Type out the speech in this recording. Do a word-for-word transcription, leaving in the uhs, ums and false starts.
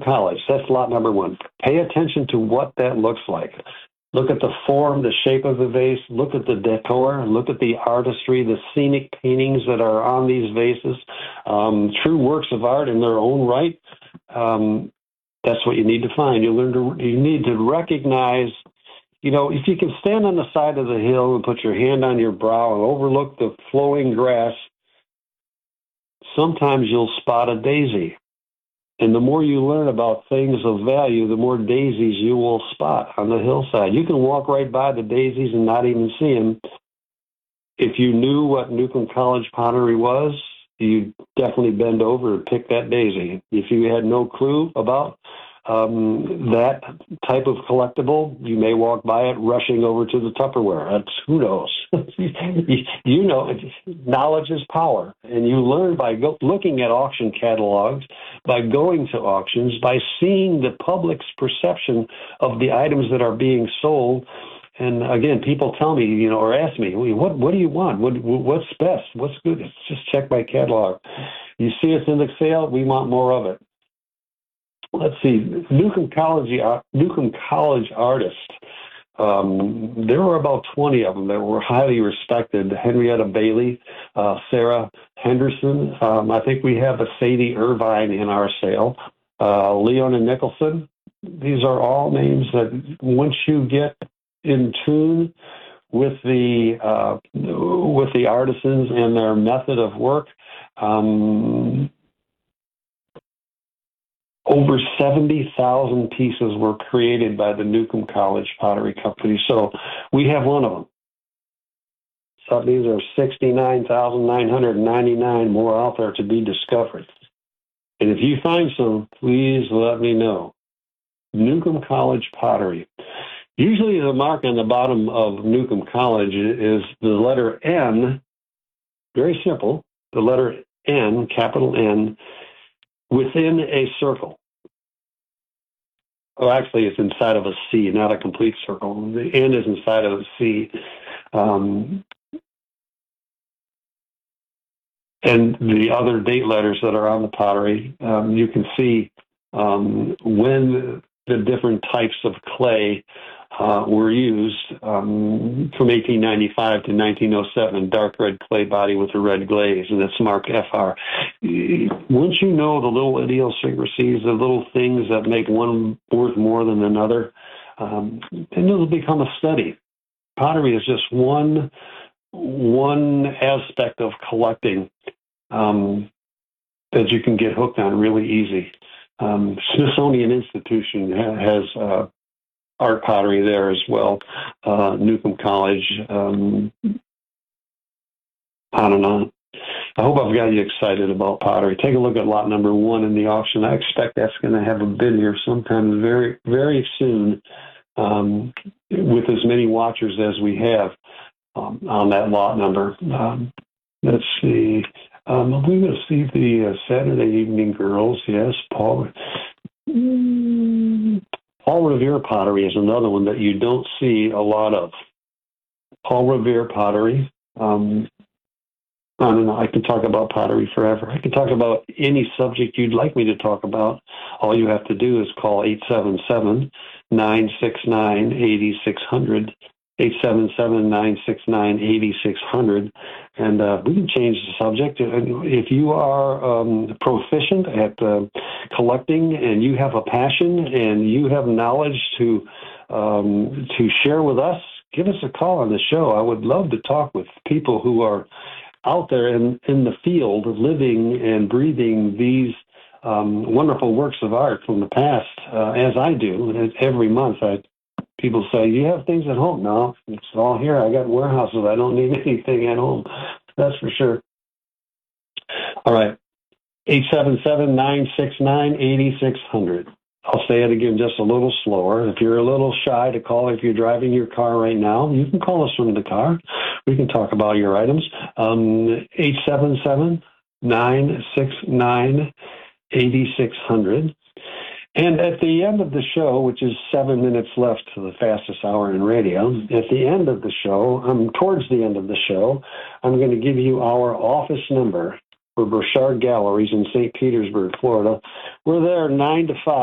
College. That's lot number one. Pay attention to what that looks like. Look at the form, the shape of the vase. Look at the decor. Look at the artistry, the scenic paintings that are on these vases. Um, true works of art in their own right. Um, that's what you need to find. You learn to. You need to recognize. You know, if you can stand on the side of the hill and put your hand on your brow and overlook the flowing grass, sometimes you'll spot a daisy. And the more you learn about things of value, the more daisies you will spot on the hillside. You can walk right by the daisies and not even see them. If you knew what Newcomb College pottery was, you'd definitely bend over and pick that daisy. If you had no clue about um, that type of collectible, you may walk by it rushing over to the Tupperware. That's, who knows? You know, knowledge is power. And you learn by go, looking at auction catalogs, by going to auctions, by seeing the public's perception of the items that are being sold. And again, people tell me, you know, or ask me, what what do you want? What what's best? What's good? Just check my catalog. You see it's in the sale, we want more of it. Let's see, Newcomb College, Newcomb College artists. Um, there were about twenty of them that were highly respected. Henrietta Bailey, uh, Sarah Henderson. Um, I think we have a Sadie Irvine in our sale. Uh, Leona Nicholson. These are all names that once you get in tune with the uh, with the artisans and their method of work, um, over seventy thousand pieces were created by the Newcomb College Pottery Company. So we have one of them. So these are sixty-nine thousand nine hundred ninety-nine more out there to be discovered. And if you find some, please let me know. Newcomb College Pottery. Usually the mark on the bottom of Newcomb College is the letter N, very simple, the letter N, capital N, within a circle. Oh, actually, it's inside of a C, not a complete circle. The N is inside of a C. Um, and the other date letters that are on the pottery, um, you can see um, when the different types of clay uh, were used um, from eighteen ninety-five to nineteen oh seven, dark red clay body with a red glaze, and it's marked F R. Once you know the little idiosyncrasies, the little things that make one worth more than another, um, then it'll become a study. Pottery is just one one aspect of collecting um, that you can get hooked on really easy. Um, Smithsonian Institution has uh, art pottery there as well. Uh, Newcomb College, um, on and on. I hope I've got you excited about pottery. Take a look at lot number one in the auction. I expect that's going to have a bid here sometime very, very soon, um, with as many watchers as we have um, on that lot number. Um, let's see. Um, we're going to see the uh, Saturday Evening Girls. Yes, Paul. Mm, Paul Revere pottery is another one that you don't see a lot of. Paul Revere pottery. Um, I don't know. I can talk about pottery forever. I can talk about any subject you'd like me to talk about. All you have to do is call eight seven seven, nine six nine, eight six zero zero, eight seven seven, nine six nine, eight six zero zero, and uh, we can change the subject. If you are um, proficient at uh, collecting and you have a passion and you have knowledge to um, to share with us, give us a call on the show. I would love to talk with people who are out there in, in the field, living and breathing these um, wonderful works of art from the past, uh, as I do. Every month, I, people say, you have things at home? No, it's all here. I got warehouses. I don't need anything at home. That's for sure. All right. eight seven seven, nine six nine, eight six zero zero. I'll say it again just a little slower. If you're a little shy to call, if you're driving your car right now, you can call us from the car. We can talk about your items. Um, eight seven seven, nine six nine, eight six zero zero. And at the end of the show, which is seven minutes left to the fastest hour in radio, at the end of the show, um, towards the end of the show, I'm going to give you our office number for Burchard Galleries in Saint Petersburg, Florida. We're there nine to five.